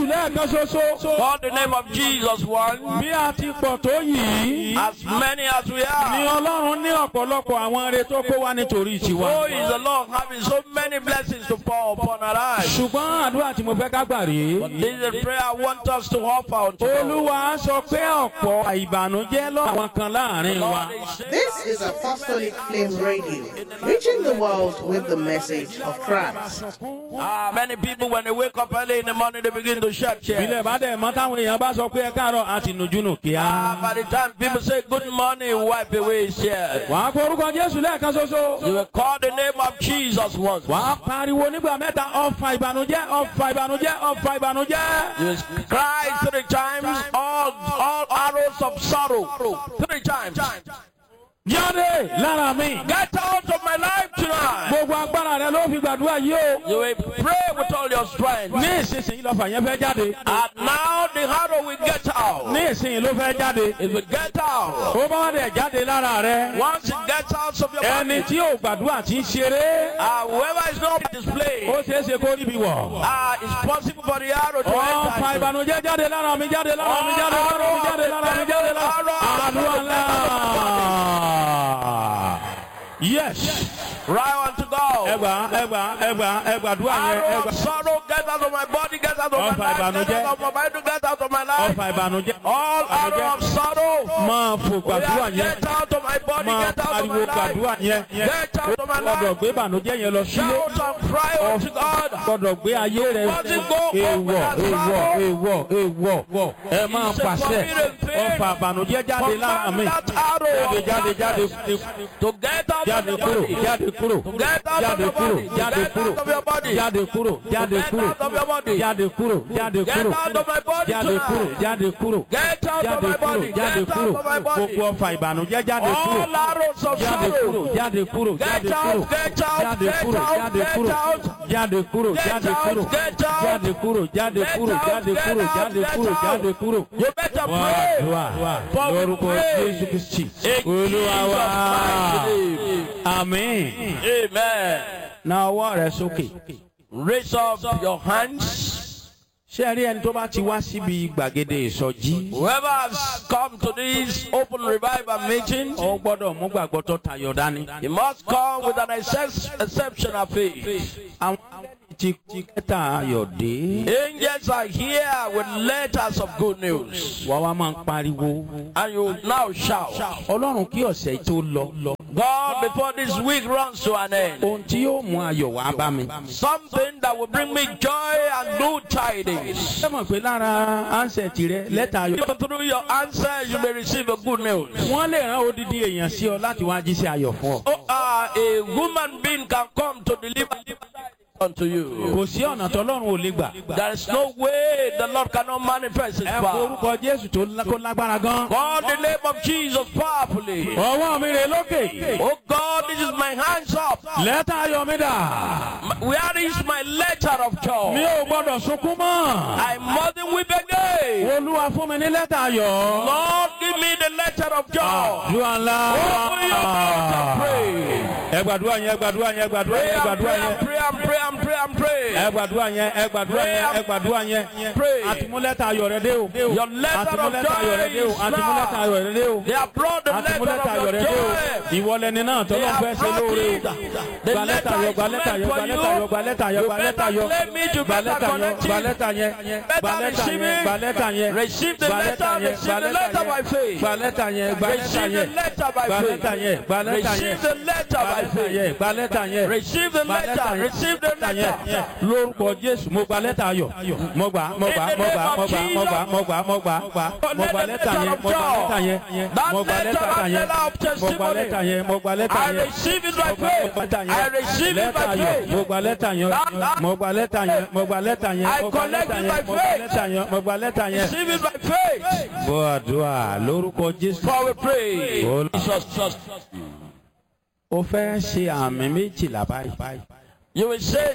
lẹ́ẹ̀kan ṣoṣo. Call the name of Jesus once. Bí a ti pọ̀ tó yìí. As many as we Ni are. Ọlọ́run ní ọ̀pọ̀lọpọ̀ àwọn ire tó kó wá nítorí tiwa. So is the Lord having so many blessings to pour upon our lives. Ṣùgbọ́n àdúrà tí mo fẹ́ ká gbà rèé. This is a prayer I want us to offer unto God. Olúwa sọ pé ọ̀pọ̀ ìbànújẹ́ lọ́wọ́ kan láàrin wa. This is Apostolic Flame Radio, reaching the world with the message of Christ. Many people, when they wake up early in the morning, they begin to shed tears. Ilé ìbádẹ́ mọ́ táwọn èèyàn bá sọ pé ẹ káàárọ̀ àti nùjúnù kíá. By the time people say good morning, wipe away his tears. Wàá kó orúkọ Jésù lẹ́ẹ̀kan ṣoṣo. You will call the name of Jesus once. Wàá pariwo nígbà mẹ́ta ọ̀fà ìbànújẹ́ ọ̀fà ìbànújẹ́ ọ̀fà ìbànújẹ́. You will cry 3 times, all arrows of sorrow. 3 times. Jáde lára mi. Get out of my life tonight. Gbogbo agbára rẹ ló fi gbàdúrà yìí o. You will pray with all your strength. Ní ìsinsìnyí lọ́fà yẹn fẹ́ jáde. And now the arrow will get out. Ní ìsinsìnyí ló fẹ́ jáde. It will get out. Ó bá wá dẹ̀ jáde lára rẹ. Once it gets out of your Ẹni body, tí ò gbàdúrà tí ń ṣeré. whoever is not displayed, Ó ṣeé ṣe kó ríbi wọ̀. it's possible for the arrow to Ọ̀fà enter. ìbànújẹ́ jáde lára mi jáde lára mi jáde lára mi jáde lára mi jáde lára. Àdúrà ńlá. Yes. Right unto God. Ẹgbàdúrà yẹn. Arrow of sorrow, get out of my body, get out of my Ọ̀fà life, ìbànújẹ́. get out of my mind, get out of my life. Ọ̀fà ìbànújẹ́. All arrow of sorrow. Máa fò gbàdúrà yẹn. Get out of my body, Máa get out of my pariwo gbàdúrà life. yẹn. Get out of my Gbọ́dọ̀ life. gbé ìbànújẹ́ yẹn lọ sílé. Shout and cry unto God. Gbọ́dọ̀ gbé ayé rẹ̀. Èèwọ̀. Ẹ máa pàṣẹ. Ọ̀fà ìbànújẹ́ jáde lára mi. Jáde. To get out of Jáde your kúrò. body. Jáde kúrò. Get out of your body. Jáde Get kúrò. out of your body. Jáde kúrò. Jáde Get kúrò. out of your body. Jáde kúrò. Jáde Get kúrò. out of my body Jáde kúrò. tonight. Jáde kúrò. Get out of Jáde my kúrò. body. Jáde Get kúrò. out of my body. Gbogbo ọ̀fà ìbànújẹ́ jáde kúrò. All arrows of Jáde kúrò. sorrow. Jáde kúrò. Get Jáde out, kúrò. get out, Jáde get kúrò. out, Jáde get kúrò. out. Jáde kúrò. Get Jáde out, kúrò. get out. Jáde kúrò. Jáde Get kúrò. out, Jáde get kúrò. out, Jáde get kúrò. out. Jáde kúrò. You better Wá pray. àdúrà For we lórúkọ pray. Jésù Kristi. In Olúwa wa. Jesus' mighty name. Àmín. Amen. Na ọwọ́ rẹ sókè. Raise up your hands. Ṣé ẹ rí ẹni tó bá ti wá síbi gbàgede ìsọjí? Whoever has come to this open revival meeting, Ó gbọ́dọ̀ mú gbàgbọ́ tó tayọ dání. he must come with an exceptional faith. Àwọn ti kẹta ayọ̀ dé. Angels are here with letters of good news. Wàá wá máa ń pariwo. And you now shout, Ọlọ́run kí ọ̀sẹ̀ yìí tó lọ. God, before this week runs to an end, Ohun tí yóò mú ayọ̀ wá bá mi. something that will bring me joy and good tidings. Ṣé mọ̀ pé lára ánsẹ̀tì rẹ lẹ́tà ayọ̀? Even through your answer, you may receive a good news. Wọ́n lè rán odidi èèyàn sí ọ láti wá jíṣẹ́ ayọ̀ fún ọ. A woman being can come to deliver unto you. Kò sí ọ̀nà tọ́lọ́run ò lè gbà. There is no way the Lord cannot manifest His Ẹ kó power. orúkọ Jésù tó lágbára gan. Call the name of Jesus powerfully. Ọwọ́ mi rè lókè. Oh God, this is my hands up. Lẹ́tà ayọ̀ mi dà. Where is my letter of Mi joy? ò gbọ́dọ̀ sunkún mọ́. I mustn't weep again. Olúwa fún mi ní lẹ́tà ayọ̀. Lord, give me the letter of joy. Àdúrà ńlá. Open your mouth and pray. Ẹ gbàdúrà yẹn, ẹ gbàdúrà yẹn, ẹ gbàdúrà Pray yẹn, ẹ and gbàdúrà pray yẹn. and pray and pray and pray and pray. Ẹ gbàdúrà yẹn, ẹ gbàdúrà yẹn, ẹ gbàdúrà yẹn. Pray. Àtìmúlẹ́tà ayọ̀ rẹ dé o. Your letter of Àtìmúlẹ́tà ayọ̀ rẹ dé o. joy is Àtìmúlẹ́tà now. ayọ̀ rẹ dé o. They have brought the letter Àtìmúlẹ́tà ayọ̀ of rẹ your dé o. joy. Ìwọlẹ̀ ni náà They tọ́lọ́ have fẹ́ ṣe brought lóore. it. The Gba lẹ́tà ayọ̀, gba lẹ́tà ayọ̀, gba lẹ́tà ayọ̀, gba lẹ́tà ayọ̀, You gba lẹ́tà better ayọ̀. claim it, you Gba better lẹ́tà ayọ̀, connect gba it. lẹ́tà yẹn. Gba Better lẹ́tà receive yẹn, it. gba lẹ́tà yẹn. Receive the Gba letter, lẹ́tà yẹn, receive gba the lẹ́tà letter by yẹn. faith. Gba lẹ́tà yẹn, gba lẹ́tà Receive the yẹn. letter by Gba faith. lẹ́tà yẹn, gba lẹ́tà yẹn. Receive the letter by faith. Gba lẹ́tà yẹn. Receive the Gba lẹ́tà letter. yẹn. Receive the Lẹ́tà letter. yẹn. Lórúkọ Jésù, mo gba lẹ́tà ayọ̀. Mo gbà, mo gbà, mo gbà, mo gbà, mo gbà, mo gbà, mo gbà, mo gbà. Mo gba lẹ́tà yẹn, mo gba lẹ́tà yẹn. Mo gba lẹ́tà yẹn. Mo gba lẹ́tà yẹn, mo gba lẹ́tà I yẹn. receive it by faith. I receive it Lẹ́tà by ayọ̀, faith. mo gba lẹ́tà yẹn. Mo gba lẹ́tà yẹn, mo gba lẹ́tà yẹn. I Mo gba collect lẹ́tà it yẹn, by mo gba faith. lẹ́tà yẹn, mo gba lẹ́tà yẹn. Receive it by faith. Bọ́ àdúrà lórúkọ Jésù. For we pray. Olú- Jesus, trust. O fẹ́ ṣe àmì méjìlá báyìí. You will say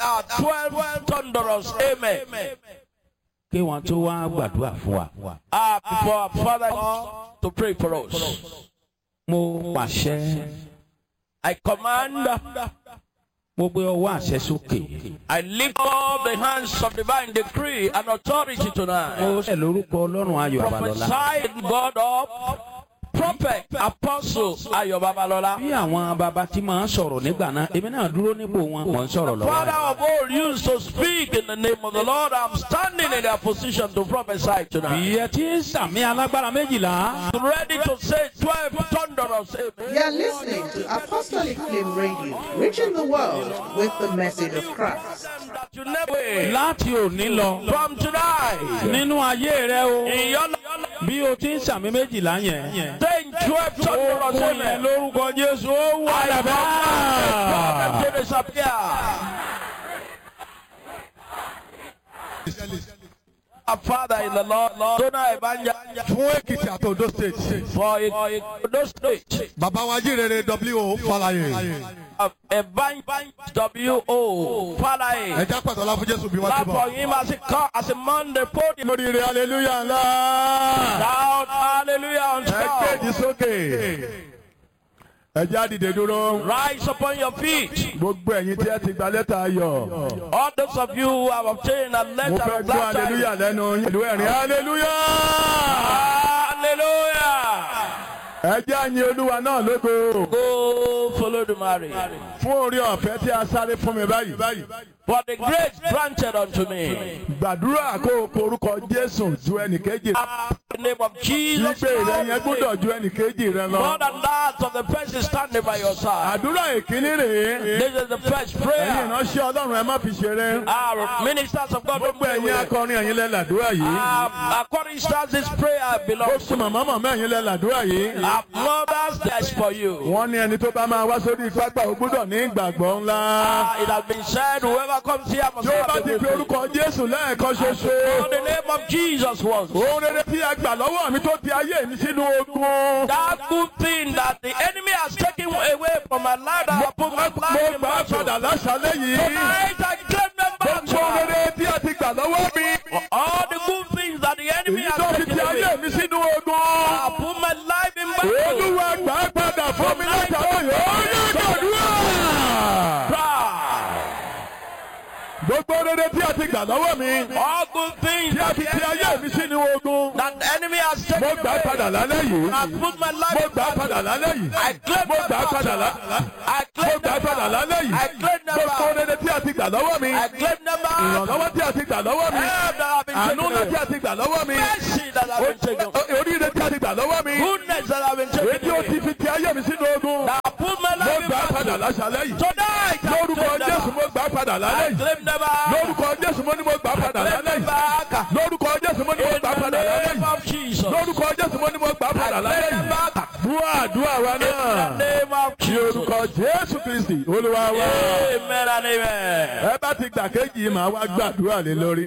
12 thunderous amen. Kí wọ́n tó wá gbàdúrà fún wa. Before our Father to pray for us. Mo pàṣẹ I command Mo gbé ọwọ́ àṣẹ sókè. I lift up the hands of divine decree and authority tonight. Mo ṣẹ̀ lórúkọ Ọlọ́run Ayọ̀ Babalọ́lá. Prophesy God up. Prophet, apostle, Ayọ̀ Babalọ́lá. Bí àwọn bàbá tí máa ń sọ̀rọ̀ nígbà náà, èmi náà dúró nípò wọn, mò ń sọ̀rọ̀ lọ́wọ́. Father of all used to speak in the name of the Lord, I'm standing in their position to prophesy tonight. Bí ẹ ti ń sàmì alágbára 12. Ready to say 12 thunderous amen. You are listening to Apostolic Flame Radio, reaching the world with the message of Christ. That you never will. Láti òní lọ, From tonight, nínú ayé rẹ o, in your life, bí o ti ń sàmì 12 yẹn. saying 12 thunderous Ohun yẹn amen. lórúkọ Jésù ó wà lábẹ́. To disappear. Our Father in the Lord, tonight, fún Èkìtì àti Ondo State. for those states. Bàbá wa jíire W.O. Falaye. W.O. Father, Ẹja pàtó láfún Jésù bí wọ́n clap ti for bọ̀. him as he come, as a man the podium. Lórí rẹ̀ hallelujah ńlá. Shout hallelujah unto Ẹ God. kéèdì sókè. Ẹja dìde dúró. Rise upon your feet. Gbogbo ẹ̀yin tí ẹ ti gba lẹ́tà ayọ̀. All those of you who have obtained a Mo letter fẹ́ of gbọ́ glad tidings. hallelujah lẹ́nu yín. Ìlú ẹ̀rín hallelujah. Hallelujah. Ẹja yin Olúwa náà lógo. Go follow the marriage. Fún orí ọ̀fẹ́ tí a sáré fún mi báyìí. For the grace granted unto me. Gbàdúrà kó o porúkọ Jésù ju ẹnìkejì. In the name of Jesus. Ìgbé rẹ yẹn gbọ́dọ̀ ju ẹnìkejì rẹ lọ. More than that of the person standing by your side. Àdúrà ìkíní rèé. This is the first Ẹ̀yin prayer. ìránṣẹ́ Ọlọ́run ẹ má fi ṣeré. Our ministers of God don't Gbogbo play ẹ̀yin with it. akọrin ẹ̀yin lẹ làdúrà yìí. According to this prayer belongs Gbogbo màmá ẹ̀yin lẹ làdúrà yìí. our mothers. That's for you. Wọ́n ní ẹni tó bá máa wá sórí pápá ó gbọ́dọ̀ ní ìgbàgbọ́ ńlá. It has been said, whoever comes here must Tí ó have bá the ti good fi faith. orúkọ Jésù lẹ́ẹ̀kan For ṣoṣo. the name of Jesus once. Ohun rere tí a gbà lọ́wọ́ mi tó ti ayé mi sínú ogun. That good thing that the enemy has taken away from my life, that I put my Mo life in gbà á battle. padà láṣálẹ́ yìí. Tonight I claim them back. Gbogbo ohun rere tí a ti gbà lọ́wọ́ mi. All the good things that the enemy Èyí has tó fi taken ti away, ayé mi sínú ogun. I put my life in battle. Olúwa gbà á padà fún mi láti àwọn yòó yóò gbàdúrà. Gbogbo rere tí a ti gbà lọ́wọ́ mi. All good things Tí a that fi the ti ayé mi sínú ogun. that the enemy has Mo taken gbà á padà away, lálẹ́ yìí. I put my life Mo in gbà á battle. padà lálẹ́ yìí. I claim Mo them gbà á padà back. lálẹ́. I Mo claim gbà á them padà back. lálẹ́ I yìí. claim them Gbogbo back. rere tí a ti gbà lọ́wọ́ mi. I claim them back. Ìrànlọ́wọ́ tí a ti gbà lọ́wọ́ mi. Help that have been Àánú taken ńlá tí away. a ti gbà lọ́wọ́ mi. Mercy that have been taken away. Oríire tí a ti gbà lọ́wọ́ mi. Goodness that have been Èyí taken tí ó ti away. fi ti ayé mi sínú ogun. That I put my Mo life in gbà á padà battle. láṣálẹ́ yìí. Tonight I Lórúkọ claim them Jésù back. mo gbà á padà lálẹ́ I yìí. claim them back. Lórúkọ Jésù mo ní mo gbà á padà Claim lálẹ́ them yìí. back. Lórúkọ Jésù mo ní mo In gbà á the padà lálẹ́ name yìí. of Jesus. Lórúkọ Jésù mo ní mo gbà á I padà lálẹ́ claim them yìí. back. Dúà àdúrà wa In the náà. name of Ní Jesus. orúkọ Jésù Kristi Olúwa wa. Amen and amen. Ẹ bá ti gbà kéjì màá wá gbàdúrà lé lórí.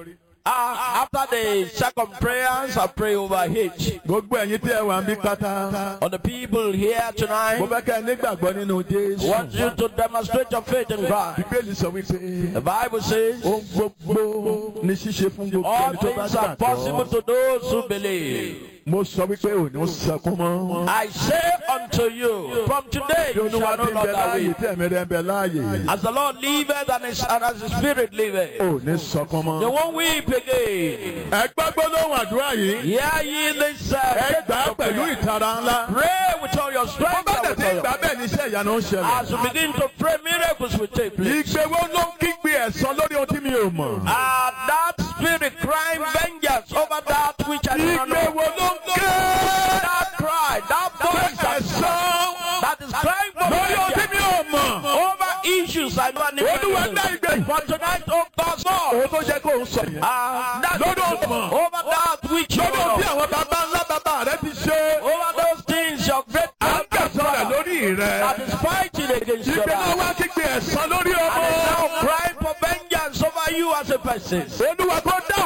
After the second prayers, I pray over H. Gbogbo ẹ̀yin tí ẹ wà ń bí pátá. On the people here Mo tonight, fẹ́ kẹ́ ẹ nígbàgbọ́ nínú Jésù. want you to demonstrate your faith in Christ. Bíbélì sọ wípé The Bible says, ohun gbogbo ní ṣíṣe fún gbogbo all ẹni tó bá things are possible gbàgbọ́. to those who believe. Mo sọ wípé ò ní sọkún mọ́. I say unto you, from today Bí you Olúwa shall no ti ń bẹ longer láàyè weep. tí ẹ̀mí rẹ̀ ń bẹ láàyè. As the Lord liveth and as His Spirit liveth, Ò ní sọkún they mọ́. won't weep again. Ẹ gbàgbọ́ lóhùn àdúrà yìí. Hear ye this Ẹ gbà á pẹ̀lú ìtara ńlá. Pray with all your Bó strength. bá dẹ̀ and ti with all gbà your- bẹ́ẹ̀ ní iṣẹ́ ìyanu ń ṣẹlẹ̀. As you begin to pray, miracles will take place. Ìgbéwó ló ń kígbe ẹ̀san lórí ohun tí mi ò mọ̀. That spirit crying vengeance over that which I do not know. Ìgbéwó ló ń ké That cry, that voice that is crying for lórí ohun tí mi vengeance ò mọ̀. over issues I don't Olúwa dá know. ìgbé. For tonight, oh God, God, Òun tó jẹ́ kó ń sọ yẹn. that Lọ́dún ọ̀mọ̀. over that which you Lọ́dún tí know, àwọn bàbá ńlá bàbá rẹ ti ṣe. over those things your great À ń gbẹ̀sán rẹ̀ grandfather lórí that rẹ̀. is fighting against your Ìgbé náà life. wá kígbe ẹ̀san lórí And is now ọmọ. crying for vengeance over you as a person. Olúwa kó dáhùn sígbe náà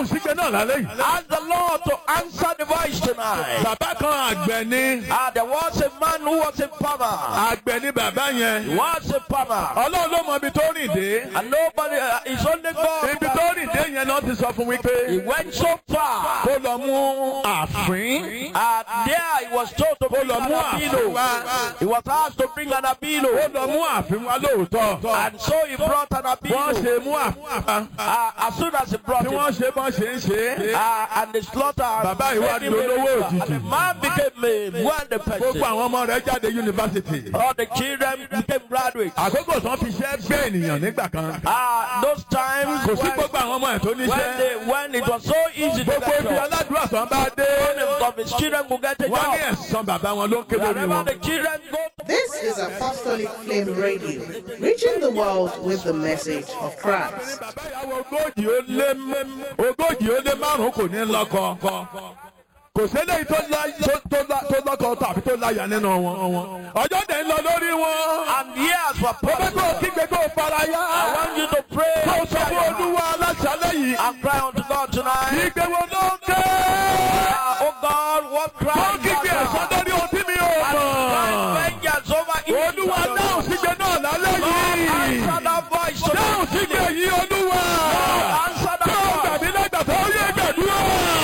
náà lálẹ́ yìí. Ask the Lord to answer the voice tonight. Bàbá kan àgbẹ̀ ni. There was a man who was a farmer. Àgbẹ̀ ni bàbá yẹn. He was a farmer. Ọlọ́run ló mọ ibi tó rìn dé. And nobody, it's only God. Ibi tó rìn dé yẹn náà ti sọ fún mi pé. He went so far. Kó lọ mú àfín. There he was told to bring an abilo. He was asked to bring an abilo. Kó lọ mú àfín wá lóòótọ́. And so he brought an abilo. Wọ́n ṣe mú àfín. As soon as he brought Tí it, wọ́n ṣe bọ́n ṣe ń ṣe. and the slaughter, Bàbá ìwà di olówó and the òjijì. man became a wealthy person. Gbogbo àwọn ọmọ rẹ̀ jáde yunifásitì. All the children became graduates. Àkókò tán fi ṣẹ́ gbé ènìyàn nígbà kan. Those times Kò sí gbogbo àwọn ọmọ ẹ̀ tó níṣẹ́. when it was so easy to Gbogbo get ibi jobs, aládùúrà sàn bá dé. of his children could get a Wọ́n ní job. ẹ̀san bàbá wọn ló ń ké lórí Wherever wọn. the children go, This is Apostolic Flame Radio, reaching the world with the message of Christ. Bàbá ìyàwó ogójì ó lé márùn-ún kò ní lọ́kọ. Kò sẹ́lẹ̀ tó lọ́kọ tàbí tó láyà nínú wọn. Ọjọ́ dẹ̀ ń lọ lórí wọn. and years were Ó bẹ́ passed. kó kígbe kó fara yá. I want you to pray Kó sọ fún Olúwa aláṣálẹ̀ yìí. and cry unto God tonight. Ìgbé wo ló ń ké? Oh God, what Kó cry? kígbe ẹ̀san lórí ohun tí mi ò mọ̀. Vengeance over evil. Olúwa dáhùn sígbe náà lálẹ́ yìí. Answer that voice tonight. Dáhùn sígbe yìí Olúwa. Answer that Tó voice. gbàmí lẹ́gbàá tó yé gbàdúrà.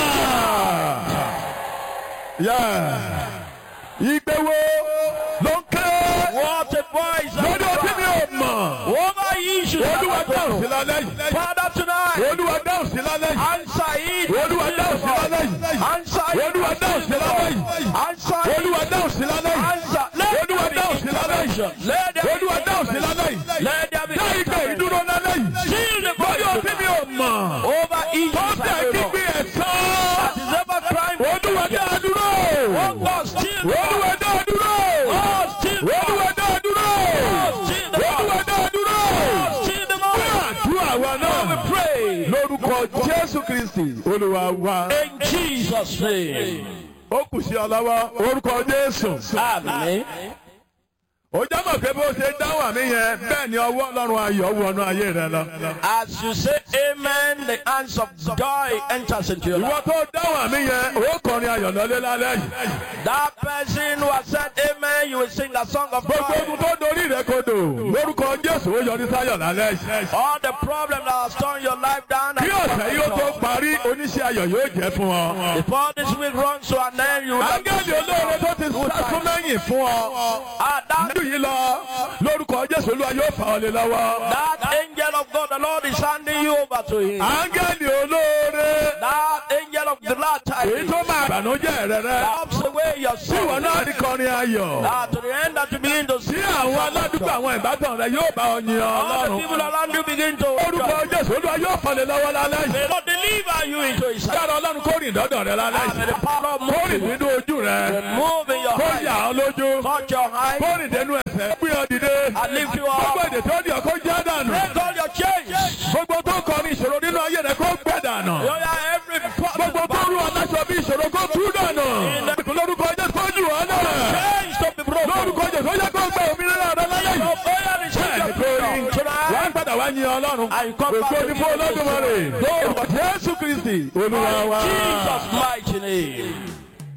Ìgbé wo ló ń ké? What a voice. Lórí ohun tí mi ò mọ̀. Over issues. Olúwa dáhùn sí lálẹ́ yìí. Father tonight. Olúwa dáhùn sí lálẹ́ yìí. Answer it. Olúwa dáhùn sí lálẹ́ yìí. Answer it. Olúwa dáhùn sí lálẹ́ yìí. Answer it. Olúwa dáhùn sí lálẹ́ yìí. Answer. Olúwa dáhùn sí lálẹ́ yìí. Let there be Olúwa dáhùn sí lálẹ́ yìí. Let there be Dá ìgbé ìdúró lálẹ́ yìí. Seal the Lórí ohun tí mi ò mọ̀. over issues. Tó tẹ̀ kígbe ẹ̀san. That is ever crime. Olúwa dá a dúró. Oh God, still the Olúwa dá a dúró. God, still the Olúwa dá a dúró. still the Olúwa dá a dúró. still the Fún àdúrà wa náà. pray Lórúkọ Jésù Kristi Olúwa wa. in Jesus' name. Ó kù sí ọ lọ́wọ́. Orúkọ Jésù. Amen. Ó jábọ̀ pé bó ṣe dáhùn àmì yẹn bẹ́ẹ̀ ni ọwọ́ Ọlọ́run ayọ̀ wọnú ayé rẹ lọ. As you say amen, the hands of joy enters into your Ìwọ life. tó dáhùn àmì yẹn ó kọrin ayọ̀ lọ́lé lálẹ́ yìí. That person who has said amen, you will sing a song of Gbogbo joy. ogun tó dorí rẹ kodò lórúkọ Jésù ó yọrí sáyọ̀ lálẹ́ yìí. All the problems that have torn your life down. Kí ọ̀sẹ̀ yìí ó tó parí oníṣẹ́ ayọ̀ yóò jẹ́ fún ọ. Before this week runs to an end, you will Áńgẹ́lì olóore tó ti sásún lẹ́yìn fún ọ. that Nínú yìí lọ lórúkọ Jésù Olúwa yóò fà ọ́ lé lọ́wọ́. angel of God, the Lord is handing you over to him. Áńgẹ́lì olóore That angel of the glad èyí tidings tó máa bànújẹ́ rẹ rẹ. helps away your Tí ìwọ sorrow. náà rí kọrin ayọ̀. To the end that you begin to Tí see àwọn aládùúgbò àwọn ìbátan rẹ yóò bá ọ yin all the Ọlọ́run. people around you begin to Orúkọ Jésù Olúwa yóò fà lé lọ́wọ́ lálẹ́ yìí. may God deliver you into his hand. Dára Ọlọ́run kó rìn dọ́dọ̀ rẹ lálẹ́ May yìí. the power of Kó rìn moving nínú ojú rẹ. move in your Kó heart, yà ọ́ lójú. touch your Kó eyes, rìn dénú ẹsẹ̀. Gbé ọ dìde. and lift you Gbogbo up. èdè tó di ọkọ já dànù. Break all your chains. Gbogbo tó kọ ní ìṣòro nínú ayé rẹ kó gbẹ dànù. Every Gbogbo tó rú aláṣọ bí ìṣòro kó tú dànù. Lórúkọ Jésù kó jù ọ́ náà. chains to be broken. Lórúkọ Jésù ó yẹ kó gbẹ òmìnira rẹ lálẹ́ yìí. Bẹ́ẹ̀ni kò rí. Wọ́n padà wá yin Ọlọ́run. Ògo ni fún Olódùmarè. Jésù Kristi Olúwa wa. Jesus' mighty name.